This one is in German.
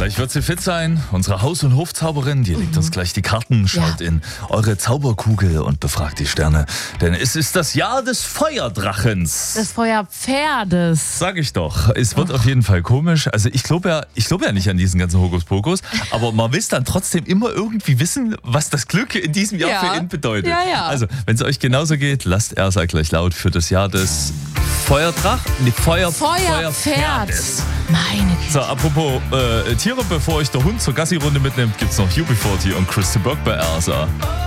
Gleich wird sie fit sein. Unsere Haus- und Hofzauberin, die legt uns gleich die Karten, schaut in eure Zauberkugel und befragt die Sterne. Denn es ist das Jahr des Feuerdrachens. Des Feuerpferdes. Sag ich doch. Es wird auf jeden Fall komisch. Also ich glaube ja nicht an diesen ganzen Hokuspokus, aber man will dann trotzdem immer irgendwie wissen, was das Glück in diesem Jahr für ihn bedeutet. Ja. Also, wenn es euch genauso geht, lasst Ersa gleich laut für das Jahr des Feuerpferdes. Meine Güte. So, apropos Tiere, bevor ich der Hund zur Gassi-Runde mitnimmt, gibt's noch UB40 und Chris Burke bei Ersa.